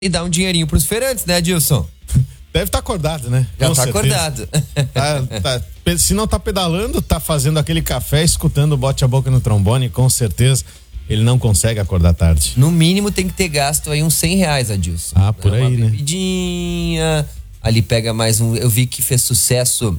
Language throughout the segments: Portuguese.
E dá um dinheirinho pros feirantes, né, Adilson? Deve estar acordado, né? Já Com tá certeza. acordado. Se não tá pedalando, tá fazendo aquele café, escutando o bote a boca no trombone, com certeza ele não consegue acordar tarde. No mínimo tem que ter gasto aí uns R$100, Adilson. Ah, por aí, uma né? bebidinha, ali pega mais um. Eu vi que fez sucesso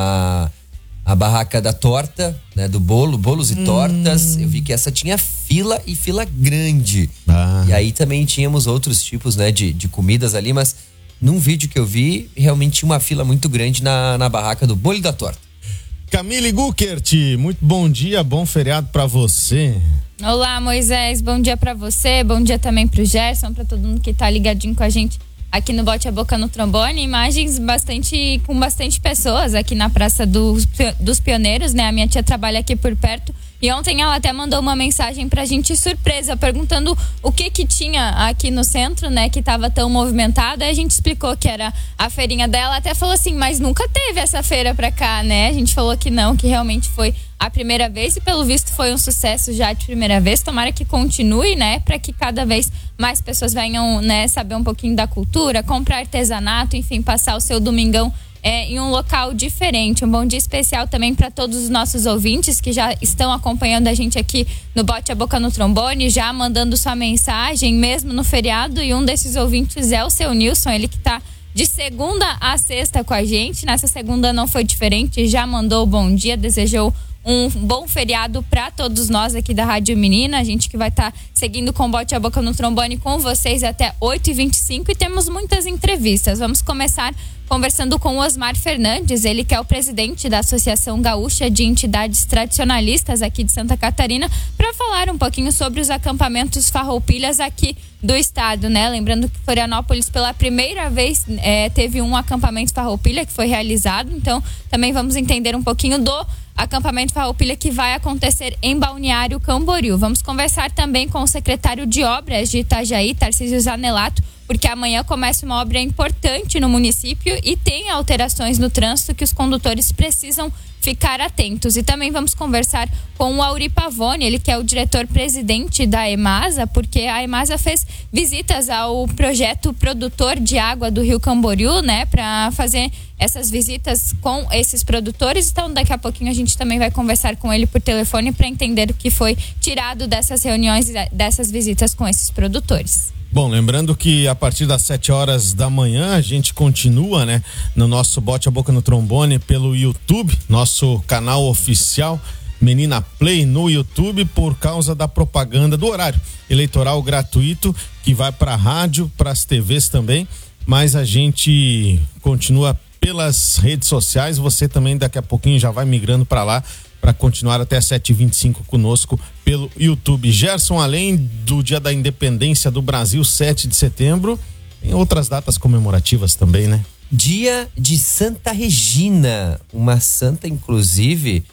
a barraca da torta, né? Do bolo, bolos e tortas. Eu vi que essa tinha fila e fila grande. Ah. E aí também tínhamos outros tipos, né? De comidas ali, mas num vídeo que eu vi, realmente tinha uma fila muito grande na barraca do bolo e da torta. Camille Guckert, muito bom dia, bom feriado pra você. Olá, Moisés, bom dia pra você, bom dia também pro Gerson, pra todo mundo que tá ligadinho com a gente aqui no Bote a Boca no Trombone. Imagens com bastante pessoas aqui na Praça dos Pioneiros, né? A minha tia trabalha aqui por perto e ontem ela até mandou uma mensagem pra gente surpresa, perguntando o que tinha aqui no centro, né? Que tava tão movimentado. Aí a gente explicou que era a feirinha dela, até falou assim, mas nunca teve essa feira pra cá, né? A gente falou que não, que realmente foi a primeira vez e pelo visto foi um sucesso já de primeira vez. Tomara que continue, né? Para que cada vez mais pessoas venham, né, saber um pouquinho da cultura, comprar artesanato, enfim, passar o seu domingão em um local diferente. Um bom dia especial também para todos os nossos ouvintes que já estão acompanhando a gente aqui no Bote a Boca no Trombone, já mandando sua mensagem mesmo no feriado, e um desses ouvintes é o seu Nilson, ele que tá de segunda a sexta com a gente. Nessa segunda não foi diferente, já mandou bom dia, desejou um bom feriado para todos nós aqui da Rádio Menina. A gente que vai estar seguindo com Bote a Boca no Trombone com vocês até 8h25 e temos muitas entrevistas. Vamos começar conversando com o Osmar Fernandes, ele que é o presidente da Associação Gaúcha de Entidades Tradicionalistas aqui de Santa Catarina, para falar um pouquinho sobre os acampamentos farroupilhas aqui do estado, né? Lembrando que Florianópolis pela primeira vez teve um acampamento farroupilha que foi realizado, então também vamos entender um pouquinho do acampamento farroupilha que vai acontecer em Balneário Camboriú. Vamos conversar também com o secretário de Obras de Itajaí, Tarcísio Zanelato, porque amanhã começa uma obra importante no município e tem alterações no trânsito que os condutores precisam ficar atentos. E também vamos conversar com o Auri Pavone, ele que é o diretor-presidente da EMASA, porque a EMASA fez visitas ao projeto produtor de água do Rio Camboriú, né, para fazer essas visitas com esses produtores. Então daqui a pouquinho a gente também vai conversar com ele por telefone para entender o que foi tirado dessas reuniões, dessas visitas com esses produtores. Bom, lembrando que a partir das 7h da manhã a gente continua, né, no nosso Bote a Boca no Trombone pelo YouTube, nosso canal oficial Menina Play no YouTube, por causa da propaganda do horário eleitoral gratuito que vai para a rádio, para as TVs também, mas a gente continua pelas redes sociais. Você também daqui a pouquinho já vai migrando para lá para continuar até 7h25 conosco pelo YouTube. Gerson, além do Dia da Independência do Brasil, 7 de setembro, tem outras datas comemorativas também, né? Dia de Santa Regina, uma santa inclusive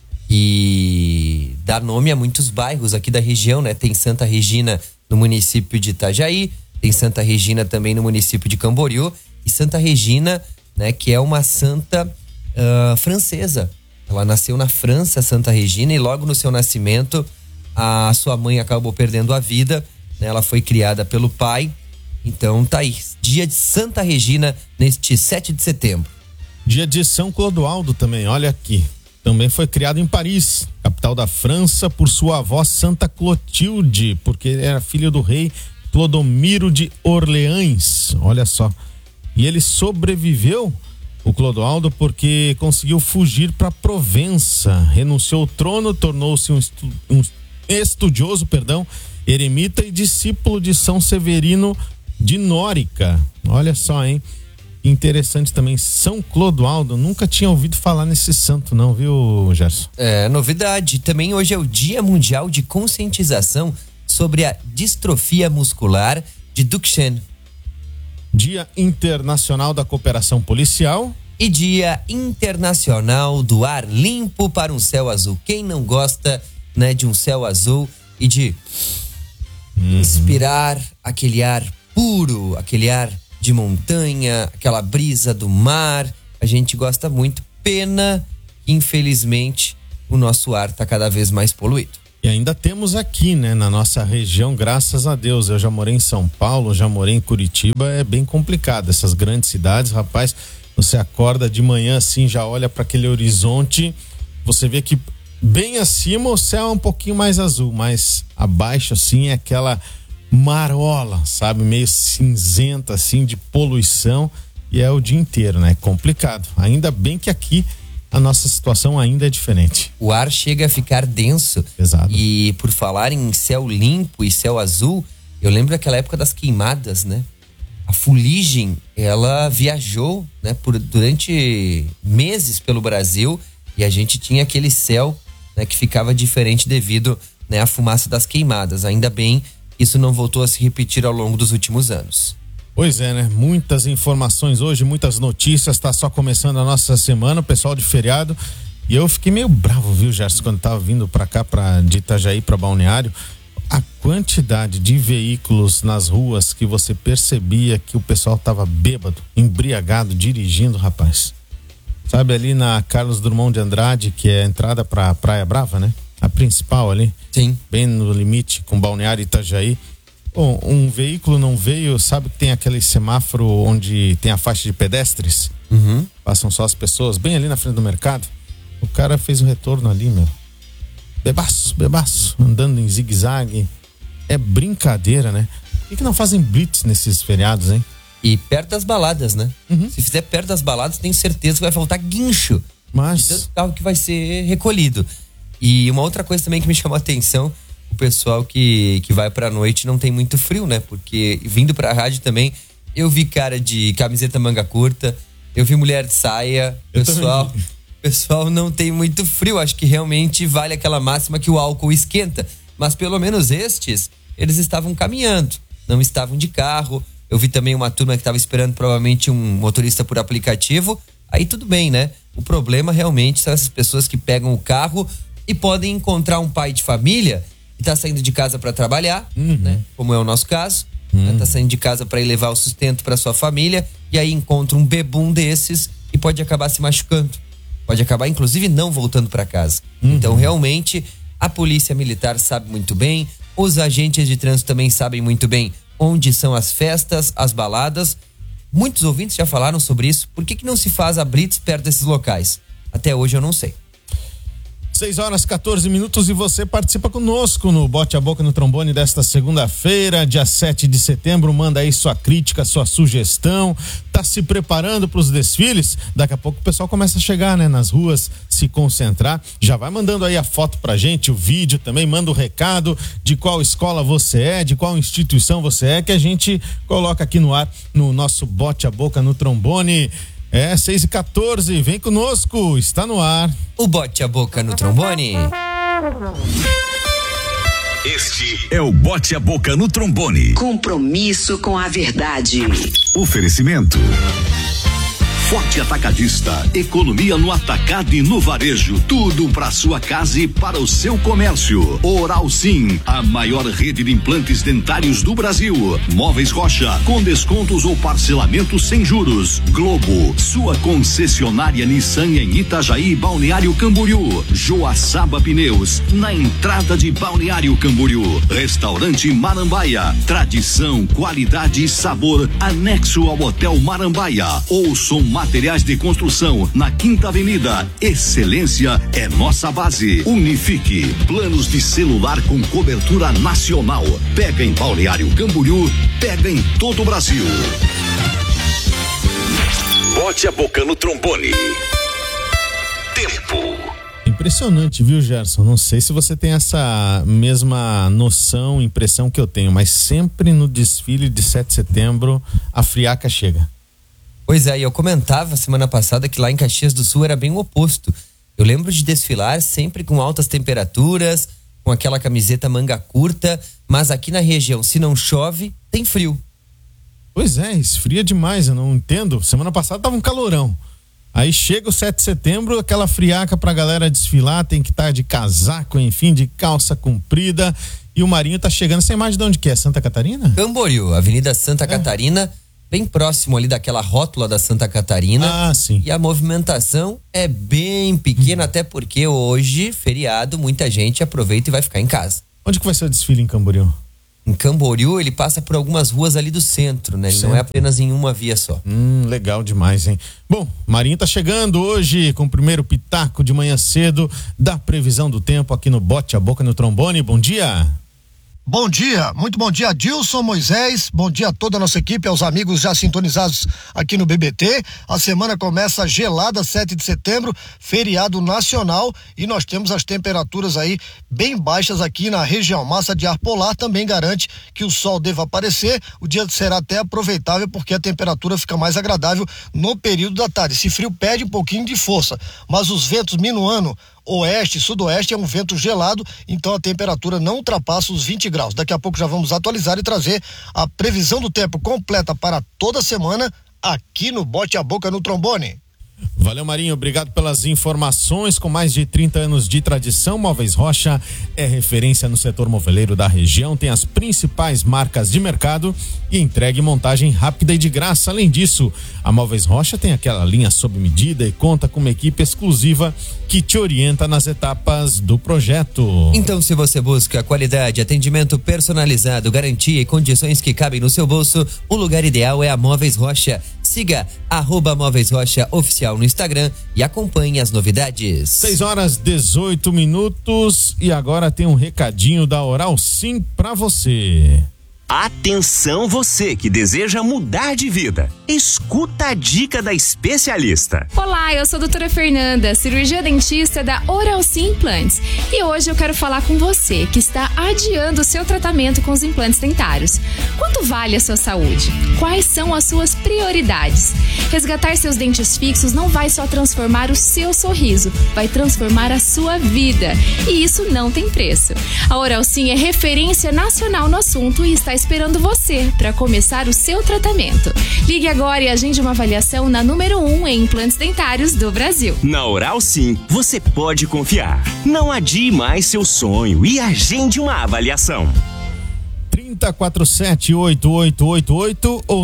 que dá nome a muitos bairros aqui da região, né? Tem Santa Regina no município de Itajaí, tem Santa Regina também no município de Camboriú, e Santa Regina, né, que é uma santa francesa. Ela nasceu na França, Santa Regina, e logo no seu nascimento a sua mãe acabou perdendo a vida, né? Ela foi criada pelo pai. Então tá aí, dia de Santa Regina neste 7 de setembro. Dia de São Clodoaldo também, olha aqui. Também foi criado em Paris, capital da França, por sua avó Santa Clotilde, porque ele era filho do rei Clodomiro de Orleans, olha só. E ele sobreviveu, o Clodoaldo, porque conseguiu fugir para Provença, renunciou ao trono, tornou-se um estudioso, eremita e discípulo de São Severino de Nórica. Olha só, hein? Interessante também, São Clodoaldo, nunca tinha ouvido falar nesse santo não, viu, Gerson? É, novidade. Também hoje é o Dia Mundial de Conscientização sobre a Distrofia Muscular de Duchenne. Dia Internacional da Cooperação Policial. E Dia Internacional do Ar Limpo para um Céu Azul. Quem não gosta, né, de um céu azul e de inspirar aquele ar puro, aquele ar de montanha, aquela brisa do mar? A gente gosta muito. Pena que, infelizmente, o nosso ar está cada vez mais poluído. E ainda temos aqui, né, na nossa região, graças a Deus. Eu já morei em São Paulo, já morei em Curitiba, é bem complicado. Essas grandes cidades, rapaz, você acorda de manhã assim, já olha para aquele horizonte, você vê que bem acima o céu é um pouquinho mais azul, mas abaixo assim é aquela marola, sabe, meio cinzenta assim, de poluição, e é o dia inteiro, né? É complicado. Ainda bem que aqui a nossa situação ainda é diferente. O ar chega a ficar denso. Exato. E por falar em céu limpo e céu azul, eu lembro daquela época das queimadas, né? A fuligem, ela viajou, né, durante meses pelo Brasil, e a gente tinha aquele céu, né, que ficava diferente devido, né, à fumaça das queimadas. Ainda bem que isso não voltou a se repetir ao longo dos últimos anos. Pois é, né? Muitas informações hoje, muitas notícias, tá só começando a nossa semana, o pessoal de feriado. E eu fiquei meio bravo, viu, Gerson, quando tava vindo pra cá, de Itajaí pra Balneário. A quantidade de veículos nas ruas que você percebia que o pessoal tava bêbado, embriagado, dirigindo, rapaz. Sabe, ali na Carlos Drummond de Andrade, que é a entrada pra Praia Brava, né? A principal ali. Sim. Bem no limite com Balneário e Itajaí. Bom, um veículo não veio, sabe que tem aquele semáforo onde tem a faixa de pedestres? Uhum. Passam só as pessoas, bem ali na frente do mercado. O cara fez um retorno ali, meu. Bebaço, andando em zigue-zague. É brincadeira, né? Por que não fazem blitz nesses feriados, hein? E perto das baladas, né? Uhum. Se fizer perto das baladas, tenho certeza que vai faltar guincho. Mas... tanto carro que vai ser recolhido. E uma outra coisa também que me chamou a atenção, o pessoal que vai pra noite não tem muito frio, né? Porque vindo pra rádio também, eu vi cara de camiseta manga curta, eu vi mulher de saia, pessoal não tem muito frio. Acho que realmente vale aquela máxima que o álcool esquenta. Mas pelo menos eles estavam caminhando, não estavam de carro. Eu vi também uma turma que estava esperando provavelmente um motorista por aplicativo. Aí tudo bem, né? O problema realmente são essas pessoas que pegam o carro e podem encontrar um pai de família que tá saindo de casa para trabalhar, né? Como é o nosso caso, né? Tá saindo de casa para ir levar o sustento para sua família, e aí encontra um bebum desses e pode acabar se machucando. Pode acabar, inclusive, não voltando para casa. Então, realmente, a polícia militar sabe muito bem, os agentes de trânsito também sabem muito bem onde são as festas, as baladas. Muitos ouvintes já falaram sobre isso. Por que não se faz a blitz perto desses locais? Até hoje eu não sei. 6h14 e você participa conosco no Bote a Boca no Trombone desta segunda-feira, dia 7 de setembro. Manda aí sua crítica, sua sugestão. Tá se preparando para os desfiles? Daqui a pouco o pessoal começa a chegar, né, nas ruas, se concentrar. Já vai mandando aí a foto pra gente, o vídeo também, manda o recado de qual escola você é, de qual instituição você é, que a gente coloca aqui no ar no nosso Bote a Boca no Trombone. 6h14, vem conosco, está no ar. O Bote a Boca no Trombone. Este é o Bote a Boca no Trombone. Compromisso com a verdade. Oferecimento. Forte Atacadista, economia no atacado e no varejo, tudo para sua casa e para o seu comércio. Oral Sim, a maior rede de implantes dentários do Brasil. Móveis Rocha, com descontos ou parcelamento sem juros. Globo, sua concessionária Nissan em Itajaí e Balneário Camboriú. Joaçaba Pneus, na entrada de Balneário Camboriú. Restaurante Marambaia, tradição, qualidade e sabor, anexo ao Hotel Marambaia. Ouçam Materiais de Construção, na Quinta Avenida. Excelência é nossa base. Unifique, planos de celular com cobertura nacional. Pega em Balneário Camboriú, pega em todo o Brasil. Bote a Boca no Trombone. Tempo. Impressionante, viu, Gerson? Não sei se você tem essa mesma noção, impressão que eu tenho, mas sempre no desfile de 7 de setembro a friaca chega. Pois é, e eu comentava semana passada que lá em Caxias do Sul era bem o oposto. Eu lembro de desfilar sempre com altas temperaturas, com aquela camiseta manga curta, mas aqui na região, se não chove, tem frio. Pois é, esfria demais, eu não entendo. Semana passada tava um calorão. Aí chega o 7 de setembro, aquela friaca pra galera desfilar, tem que estar de casaco, enfim, de calça comprida. E o Marinho tá chegando. Essa imagem de onde que é? Santa Catarina? Camboriú, Avenida Santa Catarina, bem próximo ali daquela rótula da Santa Catarina. Ah, sim. E a movimentação é bem pequena, até porque hoje, feriado, muita gente aproveita e vai ficar em casa. Onde que vai ser o desfile em Camboriú? Em Camboriú, ele passa por algumas ruas ali do centro, né? Ele não é apenas em uma via só. Legal demais, hein? Bom, Marinho tá chegando hoje com o primeiro pitaco de manhã cedo da previsão do tempo aqui no Bote a Boca no Trombone. Bom dia! Bom dia, muito bom dia, Dilson, Moisés, bom dia a toda a nossa equipe, aos amigos já sintonizados aqui no BBT. A semana começa gelada, 7 de setembro, feriado nacional, e nós temos as temperaturas aí bem baixas aqui na região. Massa de ar polar também garante que o sol deva aparecer, o dia será até aproveitável porque a temperatura fica mais agradável no período da tarde. Esse frio perde um pouquinho de força, mas os ventos minuano, oeste, sudoeste é um vento gelado, então a temperatura não ultrapassa os 20 graus. Daqui a pouco já vamos atualizar e trazer a previsão do tempo completa para toda semana aqui no Bote a Boca no Trombone. Valeu, Marinho, obrigado pelas informações. Com mais de 30 anos de tradição, Móveis Rocha é referência no setor moveleiro da região, tem as principais marcas de mercado e entrega e montagem rápida e de graça. Além disso, a Móveis Rocha tem aquela linha sob medida e conta com uma equipe exclusiva que te orienta nas etapas do projeto. Então, se você busca qualidade, atendimento personalizado, garantia e condições que cabem no seu bolso, o lugar ideal é a Móveis Rocha. Siga @Móveis Rocha Oficial no Instagram e acompanhe as novidades. 6h18 e agora tem um recadinho da Oral Sim pra você. Atenção você que deseja mudar de vida. Escuta a dica da especialista. Olá, eu sou a doutora Fernanda, cirurgia dentista da Oral Sim Implantes. E hoje eu quero falar com você que está adiando o seu tratamento com os implantes dentários. Quanto vale a sua saúde? Quais são as suas prioridades? Resgatar seus dentes fixos não vai só transformar o seu sorriso, vai transformar a sua vida. E isso não tem preço. A Oral Sim é referência nacional no assunto e está esperando você para começar o seu tratamento. Ligue agora e agende uma avaliação na número 1 em implantes dentários do Brasil. Na Oral Sim, você pode confiar. Não adie mais seu sonho e agende uma avaliação. 3047-8888 ou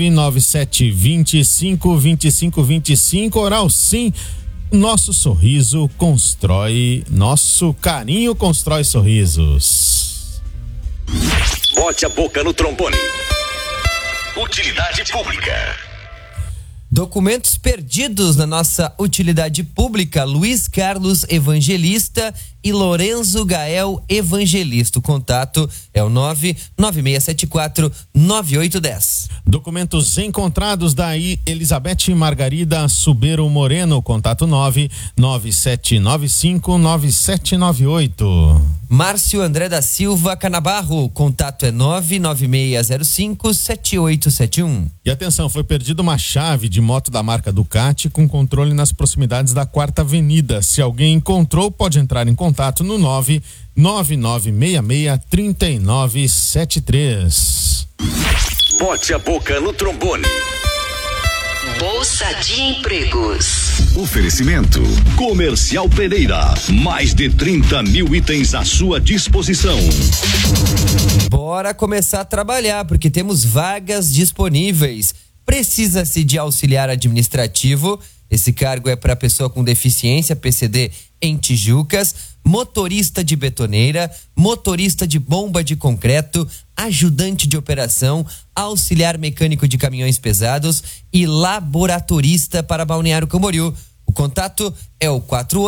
997-25-25-25. Oral Sim, nosso sorriso constrói, nosso carinho constrói sorrisos. Bote a Boca no Trombone. Utilidade pública. Documentos perdidos na nossa utilidade pública. Luiz Carlos Evangelista e Lorenzo Gael Evangelista. O contato é o 99674-9810. Documentos encontrados da Elizabeth Margarida Subero Moreno. Contato 99795-9798. Márcio André da Silva Canabarro. Contato é 99605-7871. E atenção, foi perdida uma chave de moto da marca Ducati com controle nas proximidades da 4ª Avenida. Se alguém encontrou, pode entrar em contato no 99966-3973. Bote a Boca no Trombone. Bolsa de Empregos. Oferecimento Comercial Pereira. Mais de 30 mil itens à sua disposição. Bora começar a trabalhar, porque temos vagas disponíveis. Precisa-se de auxiliar administrativo. Esse cargo é para pessoa com deficiência, PCD em Tijucas, motorista de betoneira, motorista de bomba de concreto, ajudante de operação, auxiliar mecânico de caminhões pesados e laboratorista para Balneário Camboriú. O contato é o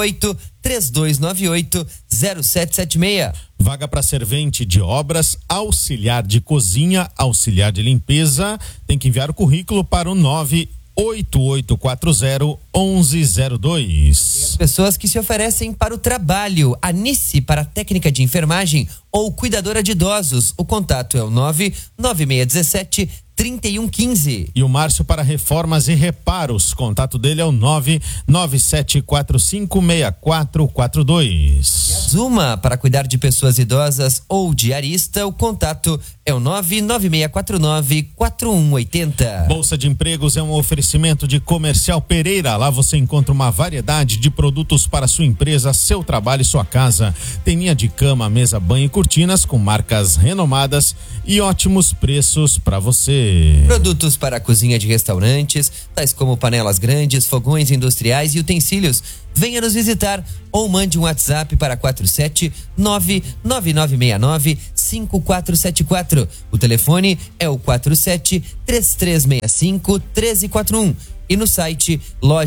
48-3298-0776. Vaga para servente de obras, auxiliar de cozinha, auxiliar de limpeza. Tem que enviar o currículo para o 98840-1102. As pessoas que se oferecem para o trabalho. Anice para técnica de enfermagem ou cuidadora de idosos. O contato é o 99617-3115. E o Márcio para reformas e reparos. Contato dele é o 997456442. Zuma para cuidar de pessoas idosas ou diarista. O contato é o 99649-4180. Bolsa de Empregos é um oferecimento de Comercial Pereira. Lá você encontra uma variedade de produtos para sua empresa, seu trabalho e sua casa. Tem linha de cama, mesa, banho e cortinas com marcas renomadas e ótimos preços para você. Produtos para a cozinha de restaurantes, tais como panelas grandes, fogões industriais e utensílios. Venha nos visitar ou mande um WhatsApp para 479-9969-5474. O telefone é o 47-3365-1341 e no site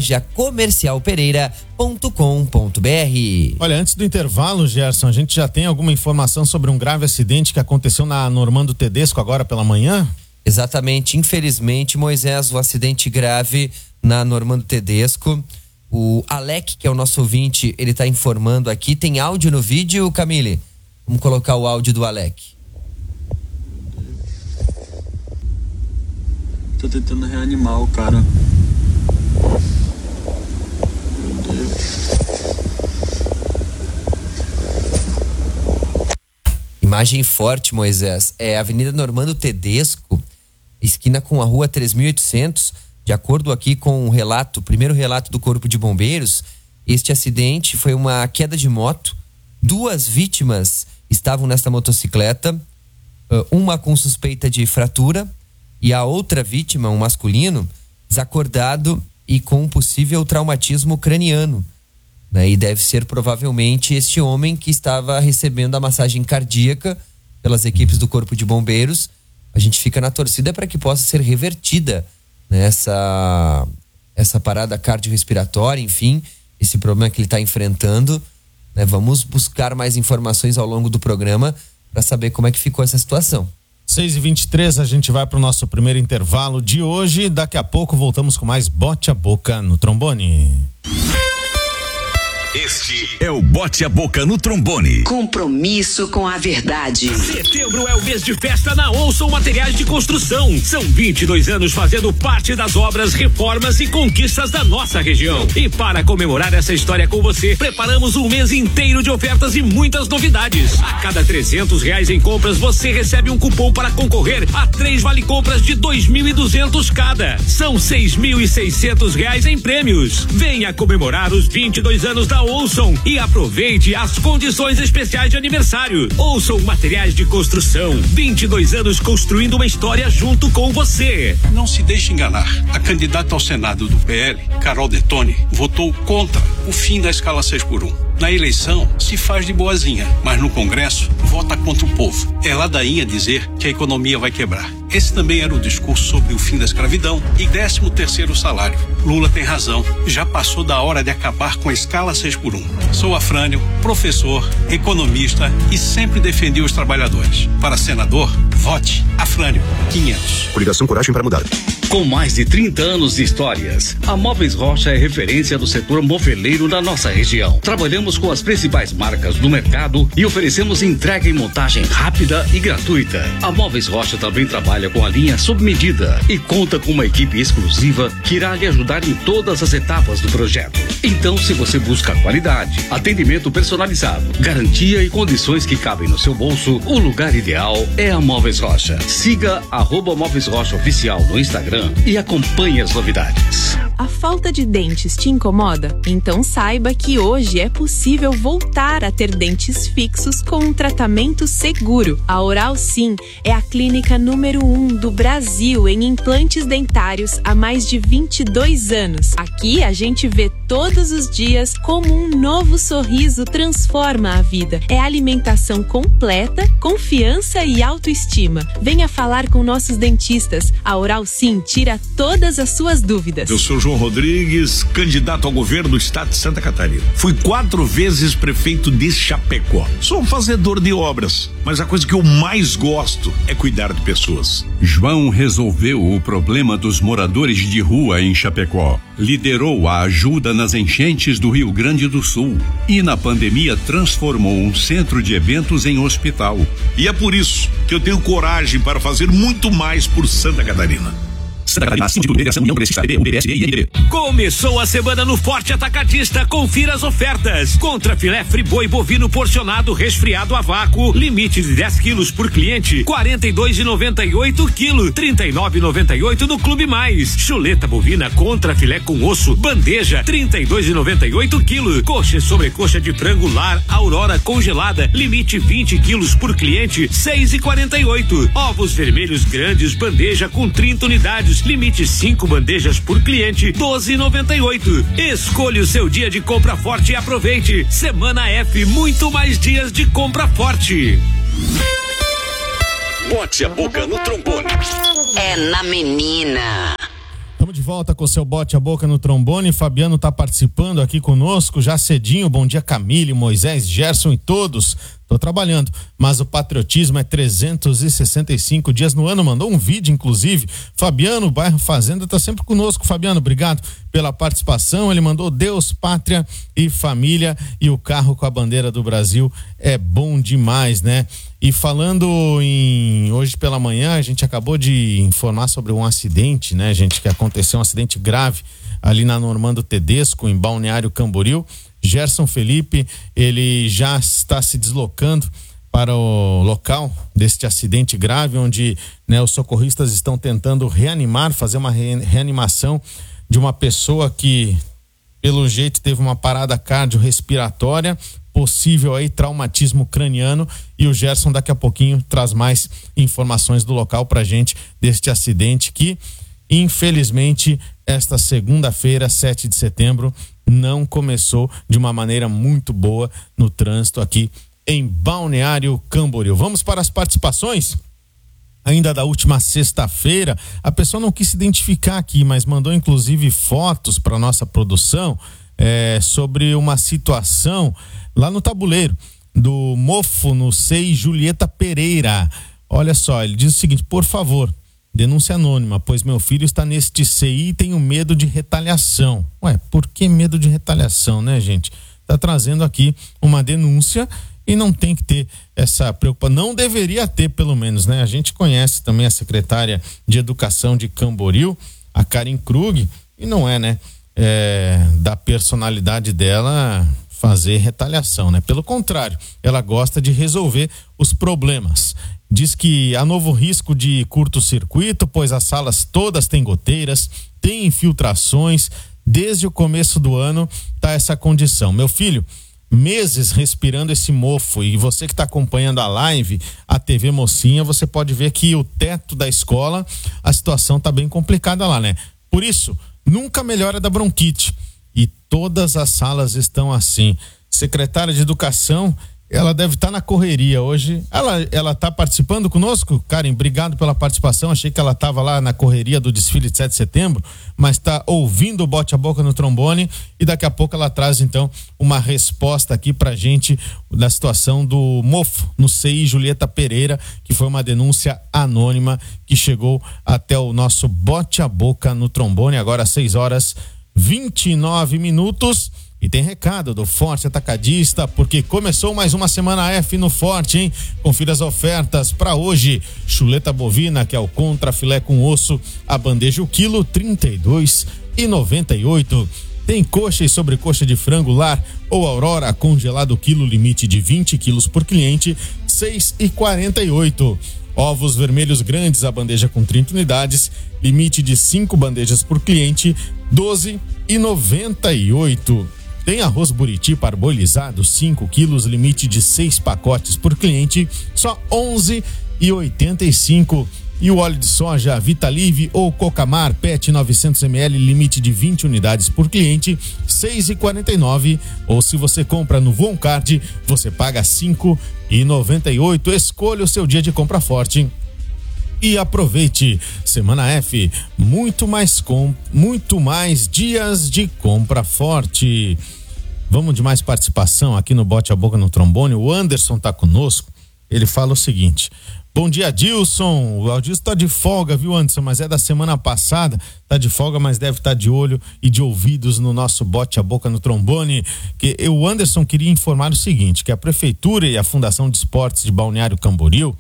lojacomercialpereira.com.br. Olha, antes do intervalo, Gerson, a gente já tem alguma informação sobre um grave acidente que aconteceu na Normando Tedesco agora pela manhã? Exatamente, infelizmente, Moisés, o acidente grave na Normando Tedesco. O Alec, que é o nosso ouvinte, ele tá informando aqui. Tem áudio no vídeo, Camille? Vamos colocar o áudio do Alec. Tô tentando reanimar o cara. Meu Deus. Imagem forte, Moisés. É a Avenida Normando Tedesco, esquina com a Rua 3800. De acordo aqui com o primeiro relato do Corpo de Bombeiros, este acidente foi uma queda de moto. 2 vítimas estavam nesta motocicleta, uma com suspeita de fratura e a outra vítima, um masculino, desacordado e com um possível traumatismo craniano. E deve ser provavelmente este homem que estava recebendo a massagem cardíaca pelas equipes do Corpo de Bombeiros. A gente fica na torcida para que possa ser revertida essa parada cardiorrespiratória, enfim, esse problema que ele está enfrentando, né? Vamos buscar mais informações ao longo do programa para saber como é que ficou essa situação. 6h23, a gente vai para o nosso primeiro intervalo de hoje. Daqui a pouco voltamos com mais Bote a Boca no Trombone. Este é o Bote a Boca no Trombone. Compromisso com a verdade. Setembro é o mês de festa na Olson Materiais de Construção. São 22 anos fazendo parte das obras, reformas e conquistas da nossa região. E para comemorar essa história com você, preparamos um mês inteiro de ofertas e muitas novidades. A cada R$300 em compras, você recebe um cupom para concorrer a 3 vale-compras de R$2.200 cada. São R$6.600 em prêmios. Venha comemorar os 22 anos da Olson e aproveite as condições especiais de aniversário. Olson Materiais de Construção, 22 anos construindo uma história junto com você. Não se deixe enganar. A candidata ao Senado do PL, Carol Detoni, votou contra o fim da escala 6x1. Na eleição, se faz de boazinha, mas no Congresso, vota contra o povo. É ladainha dizer que a economia vai quebrar. Esse também era o discurso sobre o fim da escravidão e 13º salário. Lula tem razão. Já passou da hora de acabar com a escala 6x1. Sou Afrânio, professor, economista e sempre defendi os trabalhadores. Para senador, vote Afrânio 500. Coligação Coragem para Mudar. Com mais de 30 anos de histórias, a Móveis Rocha é referência do setor moveleiro da nossa região. Trabalhamos com as principais marcas do mercado e oferecemos entrega e montagem rápida e gratuita. A Móveis Rocha também trabalha com a linha sob medida e conta com uma equipe exclusiva que irá lhe ajudar em todas as etapas do projeto. Então, se você busca qualidade, atendimento personalizado, garantia e condições que cabem no seu bolso, o lugar ideal é a Móveis Rocha. Siga @Móveis Rocha Oficial no Instagram e acompanhe as novidades. A falta de dentes te incomoda? Então saiba que hoje é possível voltar a ter dentes fixos com um tratamento seguro. A Oral Sim é a clínica número 1 do Brasil em implantes dentários há mais de 22 anos. Aqui a gente vê todos os dias como um novo sorriso transforma a vida. É alimentação completa, confiança e autoestima. Venha falar com nossos dentistas. A Oral Sim tira todas as suas dúvidas. Eu sou João Rodrigues, candidato ao governo do estado de Santa Catarina. Fui 4 vezes prefeito de Chapecó. Sou um fazedor de obras, mas a coisa que eu mais gosto é cuidar de pessoas. João resolveu o problema dos moradores de rua em Chapecó. Liderou a ajuda nas enchentes do Rio Grande do Sul e na pandemia transformou um centro de eventos em hospital. E é por isso que eu tenho coragem para fazer muito mais por Santa Catarina. Santa Catarina, Sindicato de Federação, União Progressista, PB, PSB e INDB. Começou a semana no Forte Atacadista. Confira as ofertas. Contra filé friboi bovino porcionado resfriado a vácuo, limite de 10 quilos por cliente, 42,98 quilo, 39,98 no Clube Mais. Chuleta bovina contra filé com osso, bandeja, 32,98 quilo. Coxa e sobrecoxa de frango lar Aurora congelada, limite 20 quilos por cliente, 6,48. Ovos vermelhos grandes, bandeja com 30 unidades, limite 5 bandejas por cliente, 12,98. Escolha o seu dia de compra forte e aproveite. Semana F, muito mais dias de compra forte. Bote a boca no trombone. É na menina. Estamos de volta com o seu Bote a Boca no trombone. Fabiano está participando aqui conosco já cedinho. Bom dia, Camille, Moisés, Gerson e todos. Tô trabalhando, mas o patriotismo é 365 dias no ano. Mandou um vídeo, inclusive. Fabiano, bairro Fazenda, tá sempre conosco. Fabiano, obrigado pela participação. Ele mandou Deus, pátria e família, e o carro com a bandeira do Brasil é bom demais, né? E falando em hoje pela manhã, a gente acabou de informar sobre um acidente, né, gente, que aconteceu, um acidente grave ali na Normando Tedesco, em Balneário Camboriú. Gerson Felipe, ele já está se deslocando para o local deste acidente grave, onde, né, os socorristas estão tentando reanimar, fazer uma reanimação de uma pessoa que, pelo jeito, teve uma parada cardiorrespiratória, possível aí traumatismo craniano, e o Gerson daqui a pouquinho traz mais informações do local pra gente deste acidente que, infelizmente, esta segunda-feira, 7 de setembro, não começou de uma maneira muito boa no trânsito aqui em Balneário Camboriú. Vamos para as participações? Ainda da última sexta-feira, a pessoa não quis se identificar aqui, mas mandou inclusive fotos para nossa produção sobre uma situação lá no Tabuleiro do mofo no CEI Julieta Pereira. Olha só, ele diz o seguinte: por favor, denúncia anônima, pois meu filho está neste CI e tenho medo de retaliação. Ué, por que medo de retaliação, né, gente? Tá trazendo aqui uma denúncia e não tem que ter essa preocupação. Não deveria ter, pelo menos, né? A gente conhece também a secretária de Educação de Camboriú, a Karen Krug, e não é, né, da personalidade dela fazer retaliação, né? Pelo contrário, ela gosta de resolver os problemas. Diz que há novo risco de curto-circuito, pois as salas todas têm goteiras, têm infiltrações. Desde o começo do ano tá essa condição. Meu filho, meses respirando esse mofo, e você que está acompanhando a live, a TV Mocinha, você pode ver que o teto da escola, a situação tá bem complicada lá, né? Por isso, nunca melhora da bronquite. E todas as salas estão assim. Secretária de Educação, ela deve estar na correria hoje. Ela está participando conosco? Karen, obrigado pela participação. Achei que ela estava lá na correria do desfile de 7 de setembro, mas está ouvindo o Bote a Boca no trombone, e daqui a pouco ela traz então uma resposta aqui pra gente da situação do mofo no CI Julieta Pereira, que foi uma denúncia anônima que chegou até o nosso Bote a Boca no trombone. Agora 6h29. E tem recado do Forte Atacadista, porque começou mais uma semana F no Forte, hein? Confira as ofertas para hoje. Chuleta bovina, que é o contra filé com osso, a bandeja o quilo, 32,98. Tem coxa e sobrecoxa de frango lar ou Aurora congelado quilo, limite de 20 quilos por cliente, 6,48. Ovos vermelhos grandes, a bandeja com 30 unidades, limite de 5 bandejas por cliente, 12,98. Tem arroz buriti parbolizado, 5 quilos, limite de 6 pacotes por cliente, só 11,85. E o óleo de soja Vitalive ou Cocamar PET 900 ml, limite de 20 unidades por cliente, 6,49. Ou se você compra no Voncard, você paga 5,98. Escolha o seu dia de compra forte e aproveite. Semana F, muito mais dias de compra forte. Vamos de mais participação aqui no Bote a Boca no trombone. O Anderson tá conosco. Ele fala o seguinte: bom dia, Adilson. O Adilson tá de folga, viu, Anderson? Mas é da semana passada. Tá de folga, mas deve estar de olho e de ouvidos no nosso Bote a Boca no trombone. Que o Anderson queria informar o seguinte: que a Prefeitura e a Fundação de Esportes de Balneário Camboriú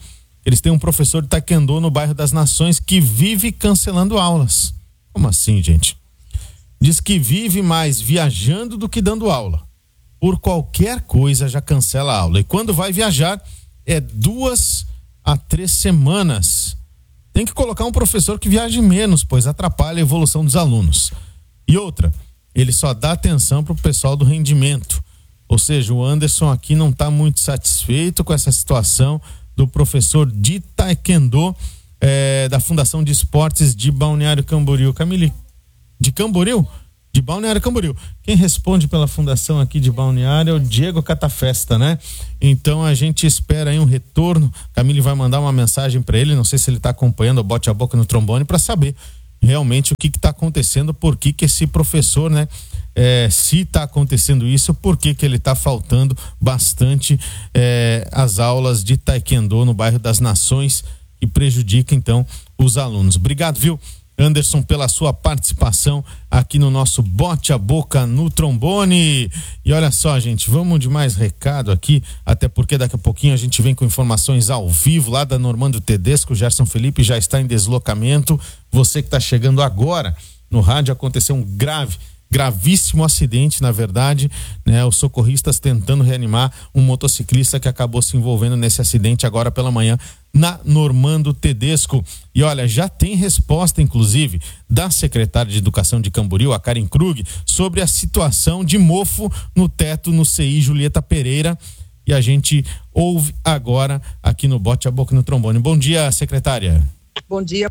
Eles têm um professor de taekwondo no bairro das Nações que vive cancelando aulas. Como assim, gente? Diz que vive mais viajando do que dando aula. Por qualquer coisa já cancela a aula. E quando vai viajar, é 2 a 3 semanas. Tem que colocar um professor que viaje menos, pois atrapalha a evolução dos alunos. E outra, ele só dá atenção para o pessoal do rendimento. Ou seja, o Anderson aqui não está muito satisfeito com essa situação do professor de taekwondo da Fundação de Esportes de Balneário Camboriú. Camille, de Camboriú? De Balneário Camboriú. Quem responde pela fundação aqui de Balneário é o Diego Catafesta, né? Então a gente espera aí um retorno. Camille vai mandar uma mensagem para ele, não sei se ele está acompanhando o Bote a Boca no Trombone, para saber realmente o que está acontecendo, por que esse professor, né? Se está acontecendo isso, por que ele está faltando bastante as aulas de taekwondo no bairro das Nações, e prejudica então os alunos. Obrigado, viu, Anderson, pela sua participação aqui no nosso Bote a Boca no Trombone. E olha só, gente, vamos de mais recado aqui, até porque daqui a pouquinho a gente vem com informações ao vivo lá da Normando Tedesco. O Gerson Felipe já está em deslocamento. Você que está chegando agora no rádio, aconteceu um gravíssimo acidente, na verdade, né? Os socorristas tentando reanimar um motociclista que acabou se envolvendo nesse acidente agora pela manhã na Normando Tedesco. E olha, já tem resposta, inclusive, da secretária de Educação de Camboriú, a Karen Krug, sobre a situação de mofo no teto no CI Julieta Pereira. E a gente ouve agora aqui no Bote a Boca no Trombone. Bom dia, secretária. Bom dia.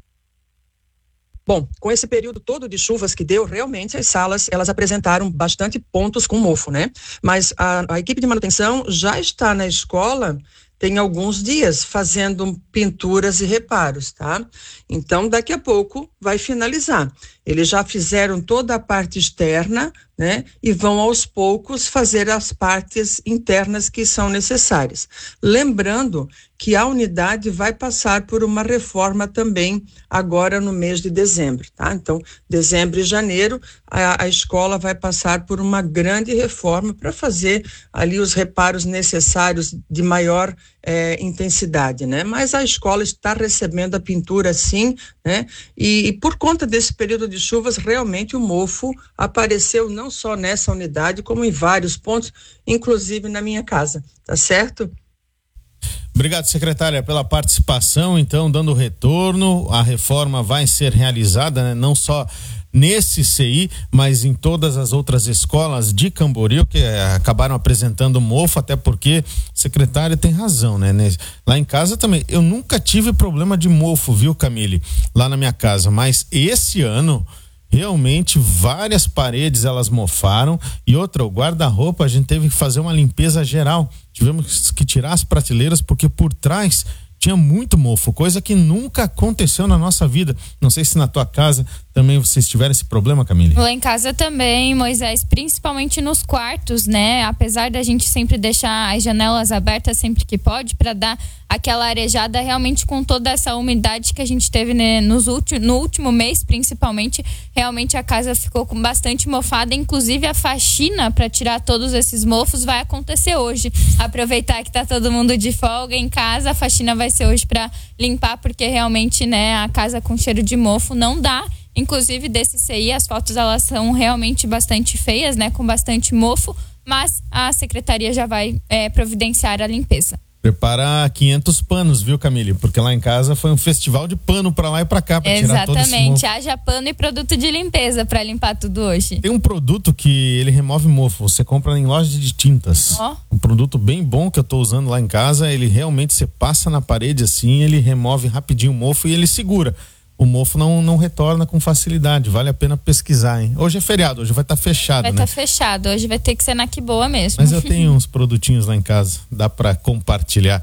Bom, com esse período todo de chuvas que deu, realmente as salas, elas apresentaram bastante pontos com mofo, né? Mas a equipe de manutenção já está na escola tem alguns dias fazendo pinturas e reparos, tá? Então, daqui a pouco vai finalizar. Eles já fizeram toda a parte externa, né? E vão aos poucos fazer as partes internas que são necessárias. Lembrando que a unidade vai passar por uma reforma também agora no mês de dezembro, tá? Então, dezembro e janeiro, a escola vai passar por uma grande reforma para fazer ali os reparos necessários de maior intensidade, né? Mas a escola está recebendo a pintura sim, né? E por conta desse período de chuvas, realmente o mofo apareceu não só nessa unidade, como em vários pontos, inclusive na minha casa, tá certo? Obrigado, secretária, pela participação. Então, dando retorno, a reforma vai ser realizada, né? Não só nesse CI, mas em todas as outras escolas de Camboriú que acabaram apresentando mofo, até porque a secretária tem razão, né? Lá em casa também, eu nunca tive problema de mofo, viu, Camille? Lá na minha casa, mas esse ano realmente várias paredes elas mofaram, e outra, o guarda-roupa, a gente teve que fazer uma limpeza geral, tivemos que tirar as prateleiras porque por trás tinha muito mofo, coisa que nunca aconteceu na nossa vida. Não sei se na tua casa também vocês tiveram esse problema, Camille. Lá em casa também, Moisés, principalmente nos quartos, né? Apesar da gente sempre deixar as janelas abertas sempre que pode, para dar aquela arejada, realmente com toda essa umidade que a gente teve, né, no último mês, principalmente, realmente a casa ficou com bastante mofada. Inclusive a faxina para tirar todos esses mofos vai acontecer hoje. Aproveitar que tá todo mundo de folga em casa, a faxina vai ser hoje para limpar, porque realmente, né, a casa com cheiro de mofo não dá. Inclusive desse CI, as fotos elas são realmente bastante feias, né, com bastante mofo, mas a secretaria já vai providenciar a limpeza. Prepara 500 panos, viu, Camille? Porque lá em casa foi um festival de pano pra lá e pra cá, pra tirar todo esse mofo. Exatamente, haja pano e produto de limpeza pra limpar tudo hoje. Tem um produto que ele remove mofo, você compra em loja de tintas. Um produto bem bom que eu tô usando lá em casa, ele realmente, você passa na parede assim, ele remove rapidinho o mofo e ele segura. O mofo não retorna com facilidade, vale a pena pesquisar, hein? Hoje é feriado, hoje vai estar fechado, né? Vai estar fechado, hoje vai ter que ser na que boa mesmo. Mas eu tenho uns produtinhos lá em casa, dá pra compartilhar.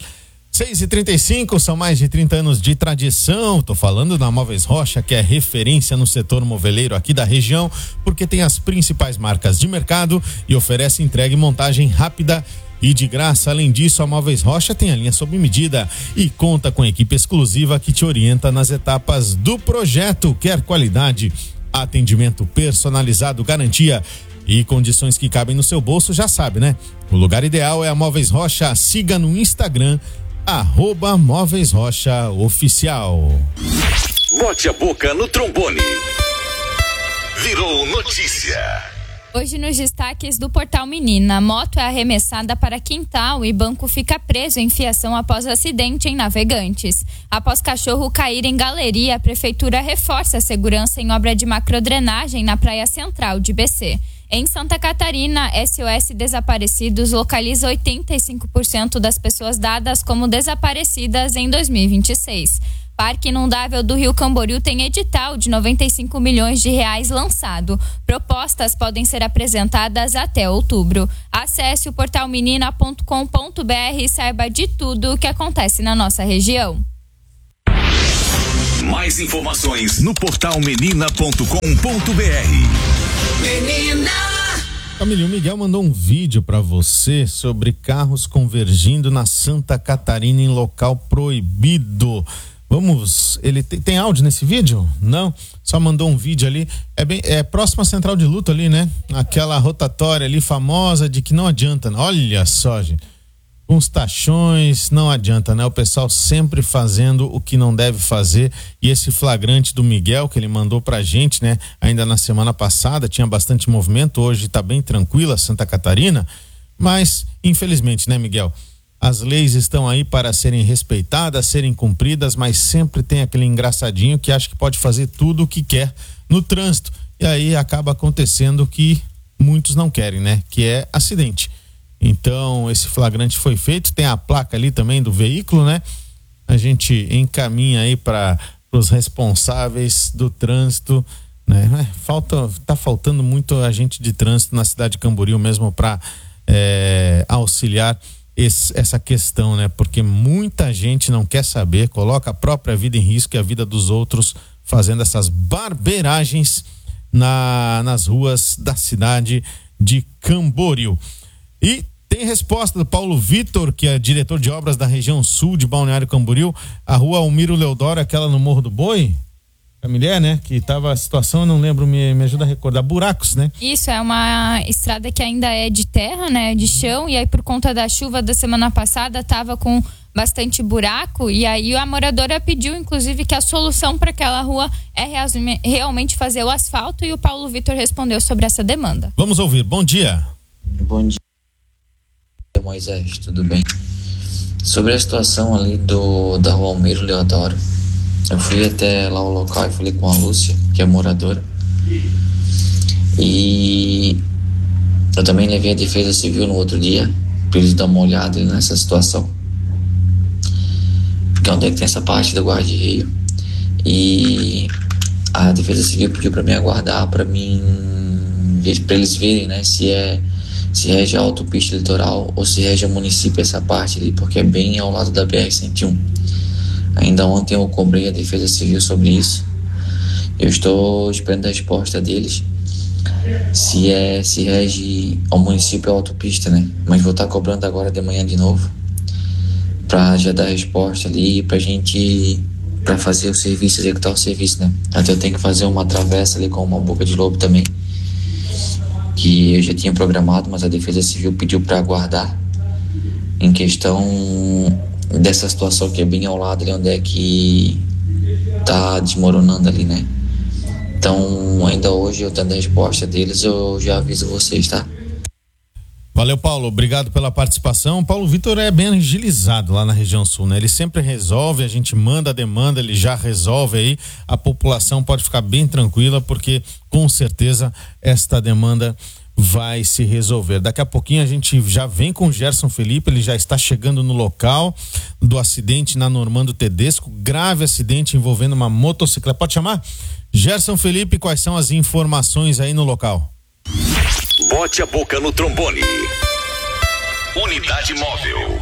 6h35, são mais de 30 anos de tradição. Tô falando da Móveis Rocha, que é referência no setor moveleiro aqui da região, porque tem as principais marcas de mercado e oferece entrega e montagem rápida e de graça. Além disso, a Móveis Rocha tem a linha sob medida e conta com equipe exclusiva que te orienta nas etapas do projeto. Quer qualidade, atendimento personalizado, garantia e condições que cabem no seu bolso, já sabe, né? O lugar ideal é a Móveis Rocha. Siga no Instagram @Móveis Rocha Oficial. Bote a boca no trombone. Virou notícia. Hoje nos destaques do Portal Menina, moto é arremessada para quintal e banco fica preso em fiação após acidente em Navegantes. Após cachorro cair em galeria, a prefeitura reforça a segurança em obra de macrodrenagem na praia central de BC. Em Santa Catarina, SOS Desaparecidos localiza 85% das pessoas dadas como desaparecidas em 2026. Parque Inundável do Rio Camboriú tem edital de R$95 milhões lançado. Propostas podem ser apresentadas até outubro. Acesse o portalmenina.com.br e saiba de tudo o que acontece na nossa região. Mais informações no portal menina.com.br. Menina! Família, o Miguel mandou um vídeo para você sobre carros convergindo na Santa Catarina em local proibido. Vamos, ele tem áudio nesse vídeo? Não, só mandou um vídeo ali, é próximo à Central de Luto ali, né? Aquela rotatória ali famosa de que não adianta, olha só, gente, com os tachões não adianta, né? O pessoal sempre fazendo o que não deve fazer, e esse flagrante do Miguel que ele mandou pra gente, né? Ainda na semana passada tinha bastante movimento, hoje tá bem tranquila Santa Catarina, mas infelizmente, né, Miguel? As leis estão aí para serem respeitadas, serem cumpridas, mas sempre tem aquele engraçadinho que acha que pode fazer tudo o que quer no trânsito. E aí acaba acontecendo o que muitos não querem, né? Que é acidente. Então, esse flagrante foi feito, tem a placa ali também do veículo, né? A gente encaminha aí para os responsáveis do trânsito, né? Tá faltando muito agente de trânsito na cidade de Camboriú mesmo para auxiliar essa questão, né? Porque muita gente não quer saber, coloca a própria vida em risco e a vida dos outros fazendo essas barbeiragens nas ruas da cidade de Camboriú. E tem resposta do Paulo Vitor, que é diretor de obras da região sul de Balneário Camboriú, a rua Almiro Leodoro, aquela no Morro do Boi, a mulher, né, que tava a situação, eu não lembro, me ajuda a recordar, buracos, né? Isso, é uma estrada que ainda é de terra, né, de chão, e aí por conta da chuva da semana passada tava com bastante buraco, e aí a moradora pediu inclusive que a solução para aquela rua é realmente fazer o asfalto, e o Paulo Vitor respondeu sobre essa demanda. Vamos ouvir, bom dia. Bom dia, Moisés, tudo bem? Sobre a situação ali da rua Almiro Leodoro, eu fui até lá o local e falei com a Lúcia, que é moradora, e eu também levei a Defesa Civil no outro dia para eles dar uma olhada nessa situação, porque onde é que tem essa parte do guarda-rio, e a Defesa Civil pediu para mim aguardar, para eles verem, né, se rege a autopista litoral ou se rege o município essa parte ali, porque é bem ao lado da BR-101. Ainda ontem eu cobrei a Defesa Civil sobre isso. Eu estou esperando a resposta deles se rege ao município ou autopista, né? Mas vou estar cobrando agora de manhã de novo para já dar a resposta ali para fazer o serviço, executar o serviço, né? Até eu tenho que fazer uma travessa ali com uma boca de lobo também, que eu já tinha programado, mas a Defesa Civil pediu para aguardar em questão dessa situação que é bem ao lado ali onde é que tá desmoronando ali, né? Então, ainda hoje eu tendo a resposta deles, eu já aviso vocês, tá? Valeu, Paulo, obrigado pela participação. O Paulo Vitor é bem agilizado lá na região sul, né? Ele sempre resolve, a gente manda a demanda, ele já resolve aí, a população pode ficar bem tranquila, porque com certeza esta demanda vai se resolver. Daqui a pouquinho a gente já vem com o Gerson Felipe, ele já está chegando no local do acidente na Normando Tedesco, grave acidente envolvendo uma motocicleta. Pode chamar? Gerson Felipe, quais são as informações aí no local? Bote a boca no trombone. Unidade móvel.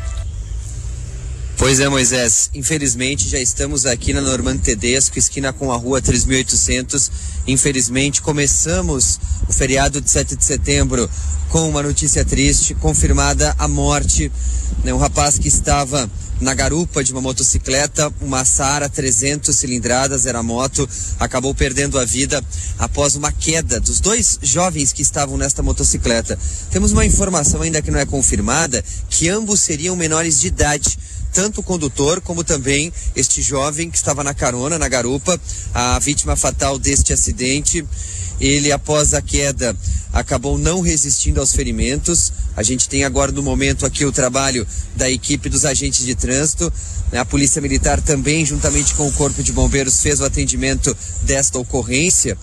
Pois é, Moisés, infelizmente já estamos aqui na Normando Tedesco, esquina com a rua 3800. Infelizmente começamos o feriado de 7 de setembro com uma notícia triste, confirmada a morte, né? Um rapaz que estava na garupa de uma motocicleta, uma Saara 300 cilindradas, era a moto, acabou perdendo a vida após uma queda dos dois jovens que estavam nesta motocicleta. Temos uma informação ainda que não é confirmada, que ambos seriam menores de idade. tanto o condutor como também este jovem que estava na carona, na garupa, a vítima fatal deste acidente. Ele, após a queda, acabou não resistindo aos ferimentos. A gente tem agora no momento aqui o trabalho da equipe dos agentes de trânsito. A Polícia Militar também, juntamente com o Corpo de Bombeiros, fez o atendimento desta ocorrência.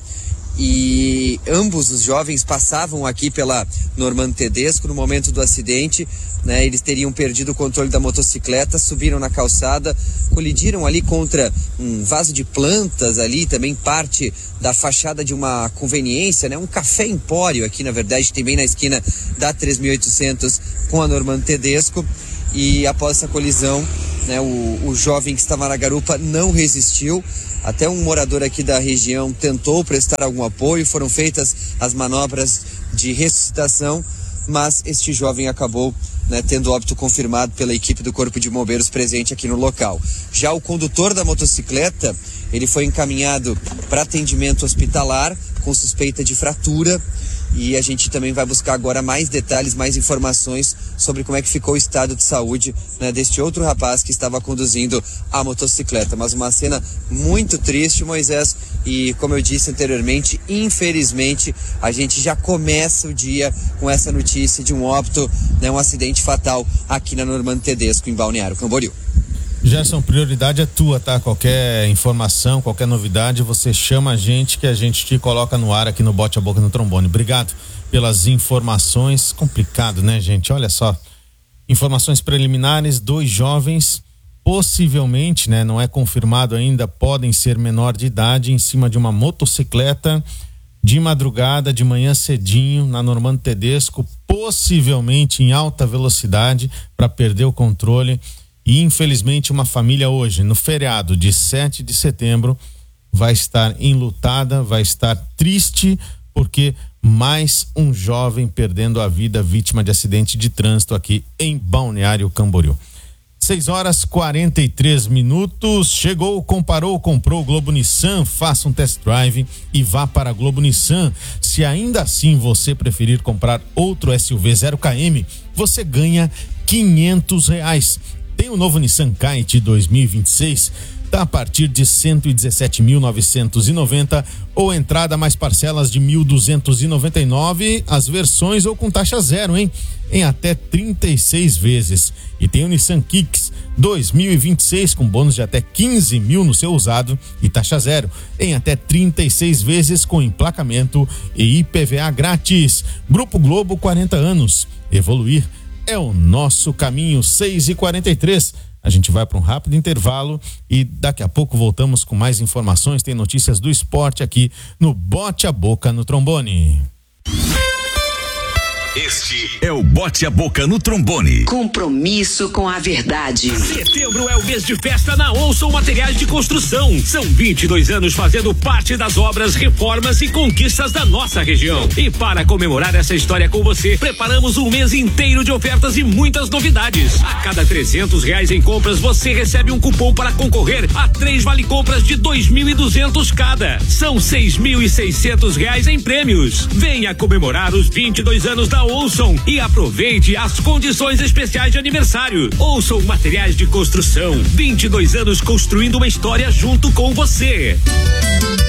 E ambos os jovens passavam aqui pela Normando Tedesco no momento do acidente, né? Eles teriam perdido o controle da motocicleta, subiram na calçada, colidiram ali contra um vaso de plantas ali, também parte da fachada de uma conveniência, né? Um café empório aqui, na verdade, tem bem na esquina da 3800 com a Normando Tedesco. E após essa colisão, né, o jovem que estava na garupa não resistiu. Até um morador aqui da região tentou prestar algum apoio, foram feitas as manobras de ressuscitação, mas este jovem acabou, né, tendo óbito confirmado pela equipe do Corpo de Bombeiros presente aqui no local. Já o condutor da motocicleta, ele foi encaminhado para atendimento hospitalar com suspeita de fratura. E a gente também vai buscar agora mais detalhes, mais informações sobre como é que ficou o estado de saúde, né, deste outro rapaz que estava conduzindo a motocicleta. Mas uma cena muito triste, Moisés, e como eu disse anteriormente, infelizmente a gente já começa o dia com essa notícia de um óbito, né, um acidente fatal aqui na Normando Tedesco, em Balneário Camboriú. Gerson, prioridade é tua, tá? Qualquer informação, qualquer novidade, você chama a gente que a gente te coloca no ar aqui no Bote a Boca no Trombone. Obrigado pelas informações. Complicado, né, gente? Olha só. Informações preliminares, 2 jovens, possivelmente, né, não é confirmado ainda, podem ser menor de idade, em cima de uma motocicleta de madrugada, de manhã cedinho, na Normando Tedesco, possivelmente em alta velocidade para perder o controle. E infelizmente uma família hoje, no feriado de 7 de setembro, vai estar enlutada, vai estar triste, porque mais um jovem perdendo a vida vítima de acidente de trânsito aqui em Balneário Camboriú. 6h43. Chegou, comparou, comprou o Globo Nissan. Faça um test drive e vá para a Globo Nissan. Se ainda assim você preferir comprar outro SUV 0km, você ganha R$500. Tem o novo Nissan Kite 2026, tá a partir de 117.990 ou entrada mais parcelas de 1.299, as versões ou com taxa zero, hein? Em até 36 vezes. E tem o Nissan Kicks 2026 com bônus de até 15 mil no seu usado e taxa zero em até 36 vezes com emplacamento e IPVA grátis. Grupo Globo, 40 anos. Evoluir é o nosso caminho. 6h43. A gente vai para um rápido intervalo e daqui a pouco voltamos com mais informações. Tem notícias do esporte aqui no Bote a Boca no Trombone. Este é o Bote a Boca no Trombone. Compromisso com a verdade. Setembro é o mês de festa na Olson Materiais de Construção. São 22 anos fazendo parte das obras, reformas e conquistas da nossa região. E para comemorar essa história com você, preparamos um mês inteiro de ofertas e muitas novidades. A cada R$300 em compras, você recebe um cupom para concorrer a 3 vale-compras de 2.200 cada. São R$6.600 em prêmios. Venha comemorar os 22 anos da Olson e aproveite as condições especiais de aniversário. Olson Materiais de Construção, 22 anos construindo uma história junto com você.